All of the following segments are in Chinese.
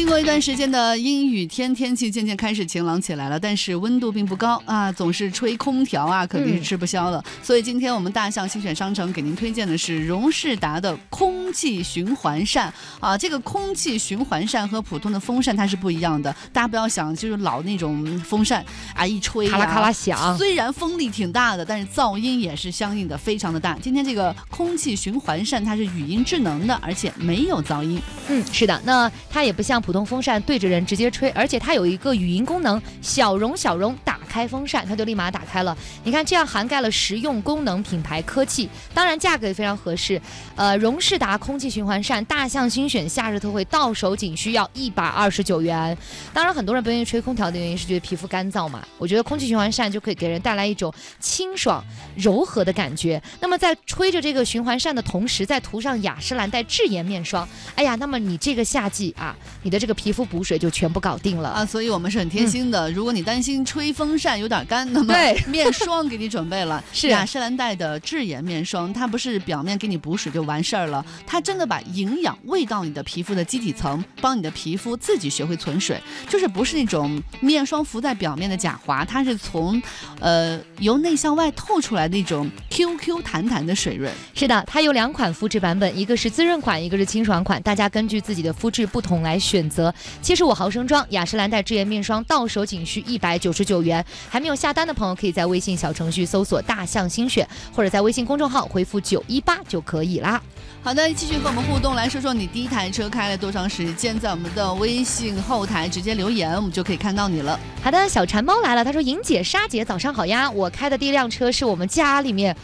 经过一段时间的阴雨天，天气渐渐开始晴朗起来了，但是温度并不高啊，总是吹空调啊，肯定是吃不消了。所以今天我们大象新选商城给您推荐的是荣仕达的空气循环扇啊。这个空气循环扇和普通的风扇它是不一样的，大家不要想就是老那种风扇啊，一吹咔啦咔啦响， 虽然风力挺大的，但是噪音也是相应的非常的大。今天这个空气循环扇它是语音智能的，而且没有噪音。 是的，那它也不像普通风扇对着人直接吹，而且它有一个语音功能，小容打开风扇，它就立马打开了。你看，这样涵盖了实用功能、品牌科技，当然价格也非常合适。荣仕达空气循环扇大象新选夏日特惠，到手仅需要129元。当然，很多人不愿意吹空调的原因是觉得皮肤干燥嘛。我觉得空气循环扇就可以给人带来一种清爽、柔和的感觉。那么在吹着这个循环扇的同时，再涂上雅诗兰黛智妍面霜，哎呀，那么你这个夏季啊，你的这个皮肤补水就全部搞定了啊！所以我们是很贴心的。如果你担心吹风扇有点干，那么面霜给你准备了，是雅诗兰黛的智妍面霜，它不是表面给你补水就完事儿了，它真的把营养喂到你的皮肤的基底层，帮你的皮肤自己学会存水，就是不是那种面霜浮在表面的假滑，它是从由内向外透出来的一种 QQ 弹弹的水润。 是的，它有2款肤质版本，一个是滋润款，一个是清爽款，大家根据自己的肤质不同来选择。75毫升装雅诗兰黛智妍面霜到手仅需199元，还没有下单的朋友可以在微信小程序搜索大象新选，或者在微信公众号回复918就可以啦。 好的，继续和我们互动，来说说你第一台车开了多长时间，在我们的微信后台直接留言，我们就可以看到你了。 好的，小馋猫来了，他说莹姐、沙姐早上好呀，我开的第一辆车是我们家里面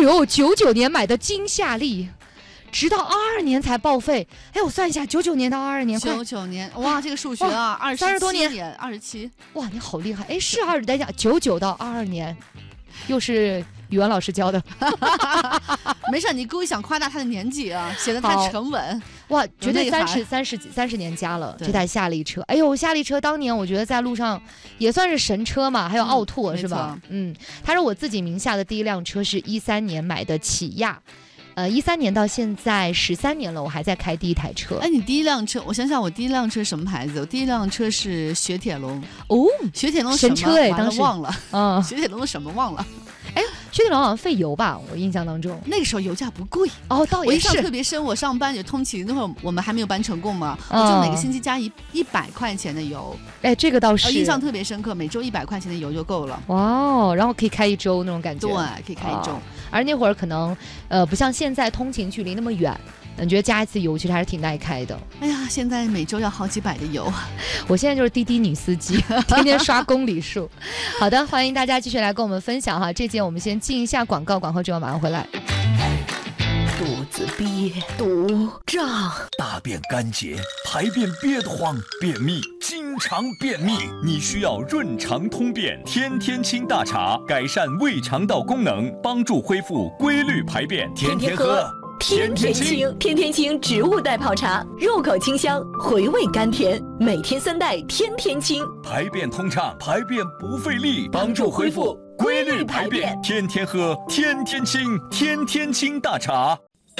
99年买的金夏利，直到22年才报废。哎，我算一下，99年到22年 ，99年，哇，这个数学啊 ，30多年 ，27， 哇，你好厉害！哎，是等一下，99到22年，又是语文老师教的。 没事，你故意想夸大他的年纪啊，显得他沉稳。 哇，绝对30年加了这台夏利车。哎呦，夏利车当年我觉得在路上也算是神车嘛，还有奥拓，是吧？他说我自己名下的第一辆车是13年买的起亚。13年到现在13年了，我还在开第一台车。 哎，你第一辆车，我想想，我第一辆车什么牌子？我第一辆车是雪铁龙。 哦， 雪铁龙神车哎，当时忘了。雪铁龙的什么忘了？ 哎，雪铁龙好像费油吧？我印象当中， 那个时候油价不贵哦，倒也是。 我印象特别深，我上班也通勤那会儿，我们还没有搬成功嘛，我就每个星期加100块钱的油。 哎，这个倒是印象特别深刻，每周100块钱的油就够了。 哇哦，然后可以开1周那种感觉。 对，可以开1周。 而那会儿可能不像现在通勤距离那么远，你觉得加一次油其实还是挺耐开的。 哎呀，现在每周要好几百的油。 我现在就是滴滴女司机，天天刷公里数。好的，欢迎大家继续来跟我们分享哈。这节我们先进一下广告，广告之后马上回来。 肚子憋肚胀， 大便干结，排便憋得慌，便秘，经常便秘，你需要润肠通便天天清大茶，改善胃肠道功能，帮助恢复规律排便，天天喝。 天天清，天天清植物代泡茶，入口清香，回味甘甜，每天3袋，天天清， 排便通畅，排便不费力，帮助恢复规律排便，天天喝，天天清，天天清大茶。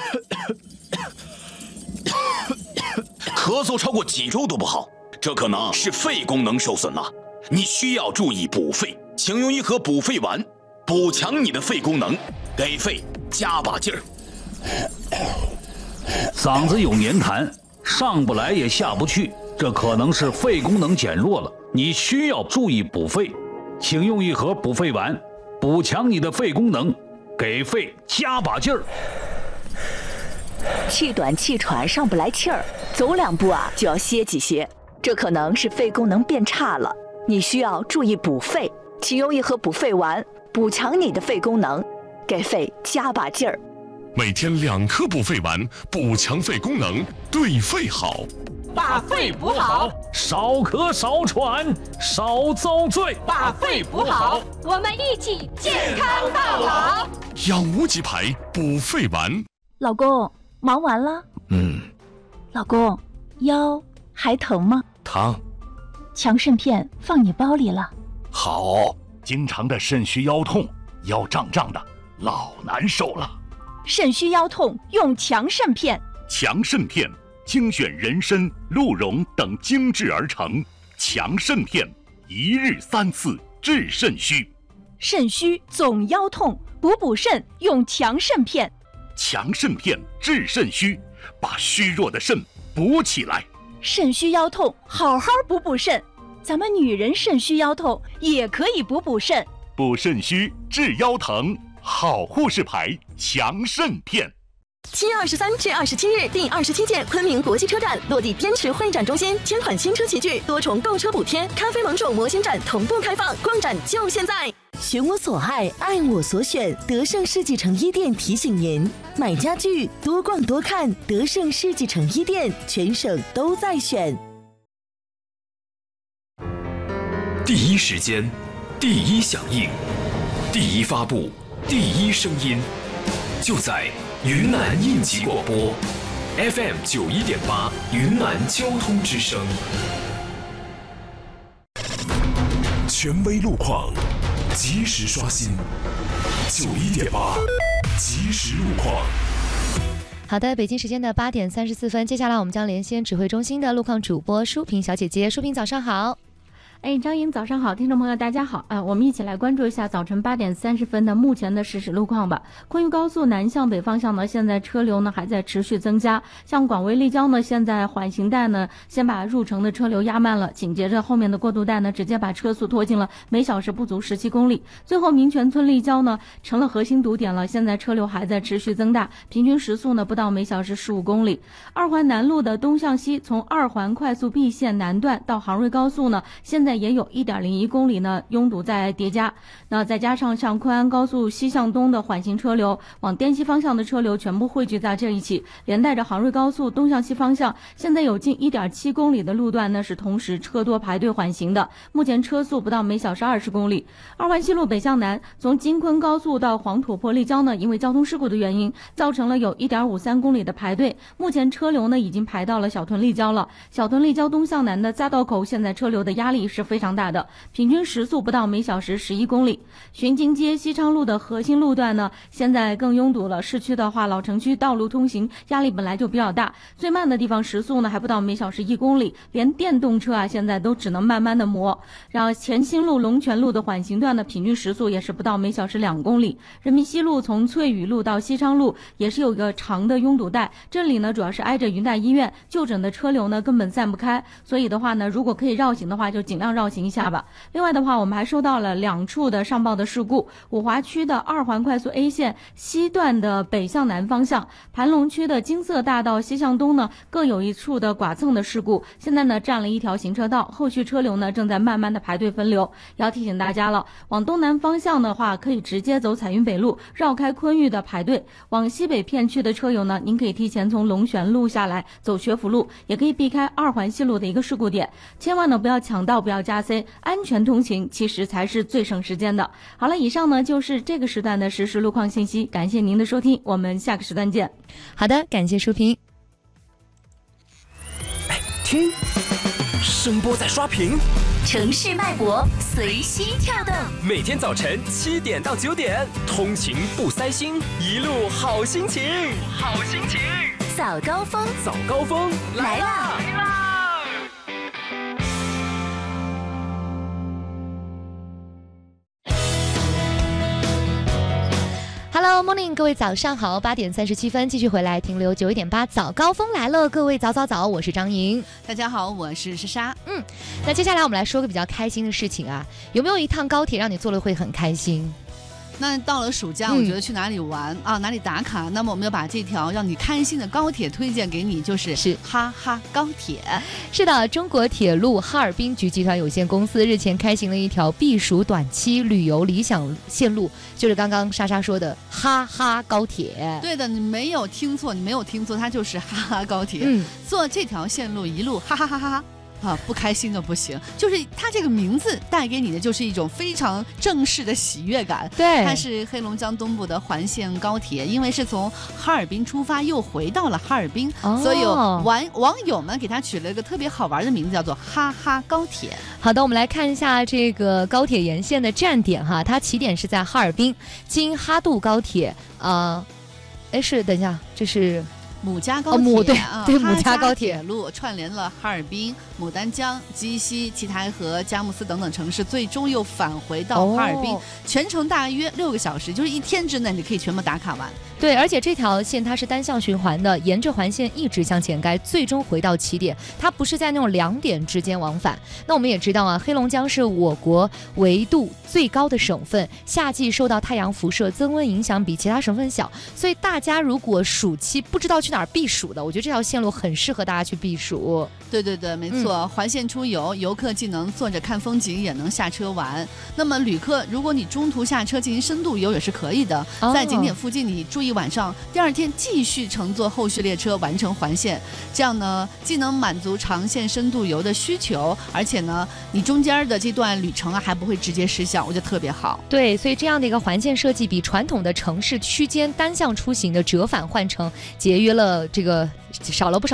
咳嗽超过几周都不好，这可能是肺功能受损了，你需要注意补肺，请用1盒补肺丸，补强你的肺功能，给肺加把劲儿。 嗓子有黏痰，上不来也下不去，这可能是肺功能减弱了，你需要注意补肺，请用1盒补肺丸，补强你的肺功能，给肺加把劲儿。 气短气喘上不来气儿，走2步啊就要歇几歇，这可能是肺功能变差了，你需要注意补肺，请用1盒补肺丸，补强你的肺功能，给肺加把劲儿。 每天2颗补肺丸，补强肺功能，对肺好。 把肺补好， 少咳少喘少遭罪。 把肺补好，我们一起健康到老。 养无极牌补肺丸。 老公，忙完了？老公，腰还疼吗？ 疼。 强肾片放你包里了。 好，经常的肾虚腰痛，腰胀胀的，老难受了。 肾虚腰痛用强肾片。 强肾片精选人参、鹿茸等精制而成，强肾片，一日3次治肾虚。 肾虚总腰痛，补肾用强肾片。 强肾片治肾虚，把虚弱的肾补起来。 肾虚腰痛，好好补肾。咱们女人肾虚腰痛也可以补肾。 补肾虚治腰疼，好护士牌强肾片。 7月23至27日，第27届昆明国际车展落地滇池会展中心，1000款新车齐聚，多重购车补贴，咖啡盟主模型展同步开放，逛展就现在！选我所爱，爱我所选，德胜世纪城一店提醒您：买家具多逛多看，德胜世纪城一店，全省都在选。 第一时间，第一响应，第一发布，第一声音，就在云南应急广播 FM 91.8云南交通之声，权威路况，及时刷新91.8即时路况。 好的，北京时间的8点34分，接下来我们将连线指挥中心的路况主播舒平小姐姐。舒平，早上好。 张莹，早上好，听众朋友大家好我们一起来关注一下早晨8点30分的目前的实时路况吧。昆玉高速南向北方向呢，现在车流呢还在持续增加，像广卫立交呢，现在缓行带呢先把入城的车流压慢了，紧接着后面的过渡带呢直接把车速拖进了每小时不足17公里。最后民权村立交呢成了核心堵点了，现在车流还在持续增大，平均时速呢不到每小时15公里。二环南路的东向西，从二环快速 B 线南段到杭瑞高速呢，现在也有1.01公里呢拥堵在叠加，那再加上像昆安高速西向东的缓行车流，往滇西方向的车流全部汇聚在这一起，连带着杭瑞高速东向西方向现在有近1.7公里的路段呢是同时车多排队缓行的，目前车速不到每小时20公里。二环西路北向南，从京昆高速到黄土坡立交呢，因为交通事故的原因，造成了有1.53公里的排队，目前车流呢已经排到了小屯立交了。小屯立交东向南的匝道口，现在车流的压力是非常大的，平均时速不到每小时11公里。巡京街西昌路的核心路段呢，现在更拥堵了。市区的话，老城区道路通行压力本来就比较大，最慢的地方时速呢还不到每小时1公里，连电动车现在都只能慢慢的磨。然后前新路龙泉路的缓行段呢，平均时速也是不到每小时2公里。人民西路从翠雨路到西昌路也是有一个长的拥堵带，这里呢主要是挨着云大医院，就诊的车流呢根本散不开，所以的话呢，如果可以绕行的话，就尽量绕行一下吧。另外的话，我们还收到了2处的上报的事故，五华区的二环快速 A 线西段的北向南方向，盘龙区的金色大道西向东呢，各有1处的剐蹭的事故，现在呢占了1条行车道，后续车流呢正在慢慢的排队分流。要提醒大家了，往东南方向的话，可以直接走彩云北路，绕开昆玉的排队。往西北片区的车友呢，您可以提前从龙泉路下来，走学府路，也可以避开二环西路的一个事故点。千万呢不要抢道，不要加塞，安全通行其实才是最省时间的。好了，以上呢就是这个时段的实时路况信息，感谢您的收听，我们下个时段见。 好的，感谢舒平。 听，声波在刷屏， 城市脉搏随心跳动。 每天早晨7点到9点，通勤不塞心，一路好心情，好心情。 早高峰， 早高峰来啦！ Hello Morning， 各位早上好，8点37分，继续回来停留91.8，早高峰来了，各位早早早，我是张莹。 大家好，我是莎莎。 那接下来我们来说个比较开心的事情啊，有没有一趟高铁让你坐了会很开心？ 那到了暑假，我觉得去哪里玩哪里打卡，那么我们要把这条让你开心的高铁推荐给你，就是哈哈高铁。 是的，中国铁路哈尔滨局集团有限公司日前开行了一条避暑短期旅游理想线路，就是刚刚莎莎说的哈哈高铁。 对的，你没有听错，它就是哈哈高铁。坐这条线路一路哈哈哈哈不开心的不行，就是它这个名字带给你的就是一种非常正式的喜悦感。 对， 它是黑龙江东部的环线高铁，因为是从哈尔滨出发又回到了哈尔滨，所以网友们给它取了一个特别好玩的名字，叫做哈哈高铁。 好的，我们来看一下这个高铁沿线的站点哈，它起点是在哈尔滨，经哈杜高铁等一下，这是母家高铁对母家高铁路串联了哈尔滨、牡丹江、鸡西、七台河、佳木斯等等城市，最终又返回到哈尔滨，全程大约6个小时，就是1天之内你可以全部打卡完。 对，而且这条线它是单向循环的，沿着环线一直向前开，最终回到起点，它不是在那种2点之间往返。那我们也知道啊，黑龙江是我国纬度最高的省份，夏季受到太阳辐射增温影响比其他省份小，所以大家如果暑期不知道去哪儿避暑的，我觉得这条线路很适合大家去避暑。 对对对，没错，环线出游，游客既能坐着看风景，也能下车玩。那么旅客，如果你中途下车进行深度游也是可以的，在景点附近你注意晚上，第2天继续乘坐后续列车完成环线，这样呢既能满足长线深度游的需求，而且呢你中间的这段旅程还不会直接失效，我觉得特别好。 对，所以这样的一个环线设计比传统的城市区间单向出行的折返换乘节约了这个少了不少